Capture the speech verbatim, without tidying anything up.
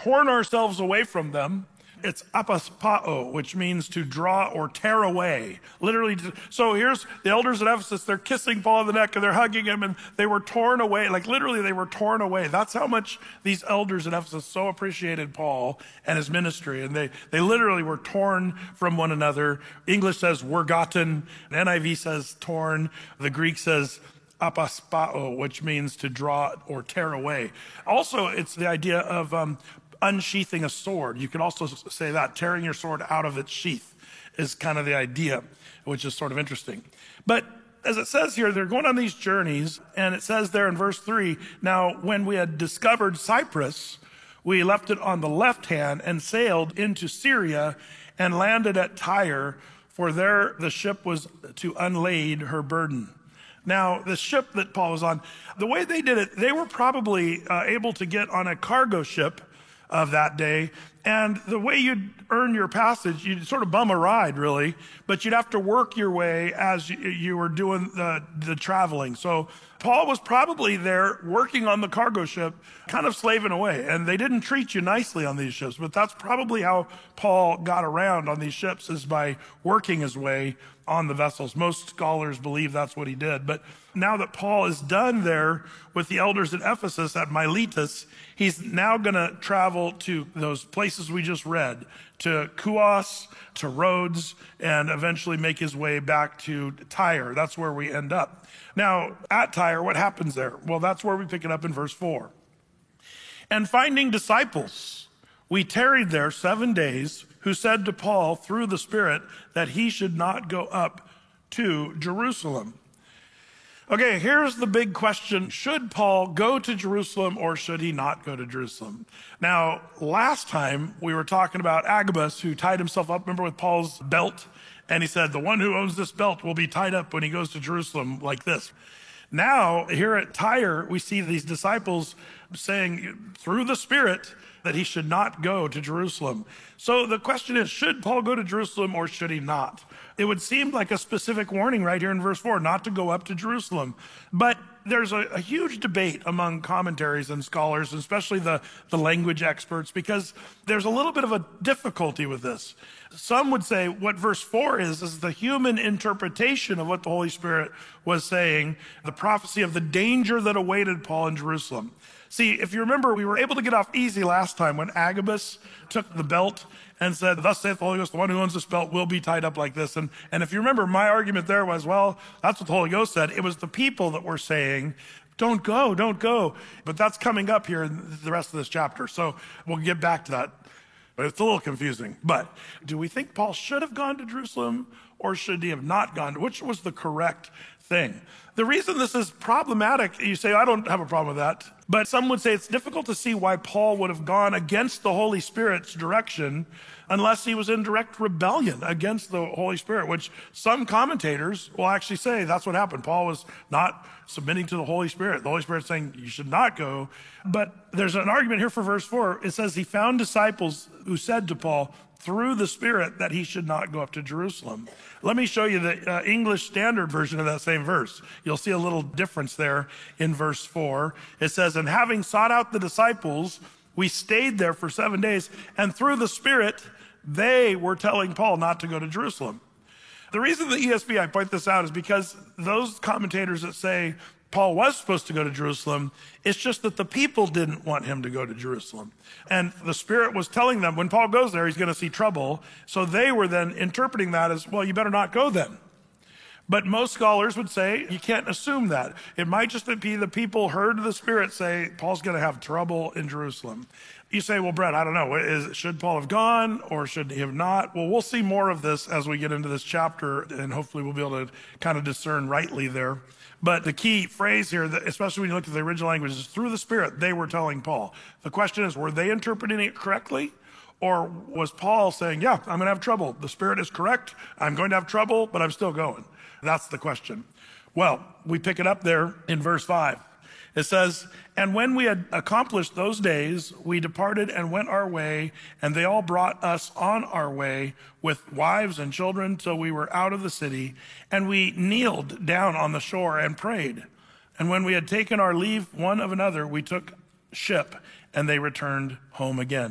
torn ourselves away from them. It's apaspao, which means to draw or tear away. Literally. So here's the elders at Ephesus. They're kissing Paul on the neck and they're hugging him, and they were torn away. Like literally they were torn away. That's how much these elders at Ephesus so appreciated Paul and his ministry. And they, they literally were torn from one another. English says were gotten. N I V says torn. The Greek says apaspao, which means to draw or tear away. Also, it's the idea of um, unsheathing a sword. You could also say that, tearing your sword out of its sheath is kind of the idea, which is sort of interesting. But as it says here, they're going on these journeys, and it says there in verse three, now when we had discovered Cyprus, we left it on the left hand and sailed into Syria and landed at Tyre, for there the ship was to unlade her burden. Now, the ship that Paul was on, the way they did it, they were probably uh, able to get on a cargo ship of that day. And the way you'd earn your passage, you'd sort of bum a ride, really, but you'd have to work your way as you, you were doing the, the traveling. So Paul was probably there working on the cargo ship, kind of slaving away. And they didn't treat you nicely on these ships, but that's probably how Paul got around on these ships, is by working his way on the vessels. Most scholars believe that's what he did. But now that Paul is done there with the elders at Ephesus at Miletus, he's now going to travel to those places we just read, to Chios, to Rhodes, and eventually make his way back to Tyre. That's where we end up. Now, at Tyre, what happens there? Well, that's where we pick it up in verse four. And finding disciples, we tarried there seven days, who said to Paul through the Spirit that he should not go up to Jerusalem. Okay, here's the big question. Should Paul go to Jerusalem or should he not go to Jerusalem? Now, last time we were talking about Agabus, who tied himself up, remember, with Paul's belt? And he said, the one who owns this belt will be tied up when he goes to Jerusalem like this. Now, here at Tyre, we see these disciples saying through the Spirit that he should not go to Jerusalem. So the question is, should Paul go to Jerusalem or should he not? It would seem like a specific warning right here in verse four, not to go up to Jerusalem. But there's a, a huge debate among commentaries and scholars, especially the, the language experts, because there's a little bit of a difficulty with this. Some would say what verse four is, is the human interpretation of what the Holy Spirit was saying, the prophecy of the danger that awaited Paul in Jerusalem. See, if you remember, we were able to get off easy last time when Agabus took the belt and said, thus saith the Holy Ghost, the one who owns this belt will be tied up like this. And, and if you remember, my argument there was, well, that's what the Holy Ghost said. It was the people that were saying, don't go, don't go. But that's coming up here in the rest of this chapter. So we'll get back to that. But it's a little confusing. But do we think Paul should have gone to Jerusalem or should he have not gone? Which was the correct thing? The reason this is problematic, you say, I don't have a problem with that. But some would say it's difficult to see why Paul would have gone against the Holy Spirit's direction unless he was in direct rebellion against the Holy Spirit, which some commentators will actually say that's what happened. Paul was not submitting to the Holy Spirit. The Holy Spirit saying you should not go. But there's an argument here for verse four. It says he found disciples who said to Paul through the Spirit that he should not go up to Jerusalem. Let me show you the uh, English Standard Version of that same verse. You'll see a little difference there in verse four. It says, and having sought out the disciples, we stayed there for seven days, and through the Spirit, they were telling Paul not to go to Jerusalem. The reason the E S V, I point this out, is because those commentators that say Paul was supposed to go to Jerusalem, it's just that the people didn't want him to go to Jerusalem. And the Spirit was telling them when Paul goes there, he's going to see trouble. So they were then interpreting that as, well, you better not go then. But most scholars would say you can't assume that. It might just be the people heard the Spirit say, Paul's going to have trouble in Jerusalem. You say, well, Brett, I don't know. Is, should Paul have gone or should he have not? Well, we'll see more of this as we get into this chapter, and hopefully we'll be able to kind of discern rightly there. But the key phrase here, especially when you look at the original language, is through the Spirit, they were telling Paul. The question is, were they interpreting it correctly? Or was Paul saying, yeah, I'm going to have trouble. The Spirit is correct. I'm going to have trouble, but I'm still going. That's the question. Well, we pick it up there in verse five. It says, and when we had accomplished those days, we departed and went our way, and they all brought us on our way with wives and children till we were out of the city, and we kneeled down on the shore and prayed. And when we had taken our leave one of another, we took ship, and they returned home again.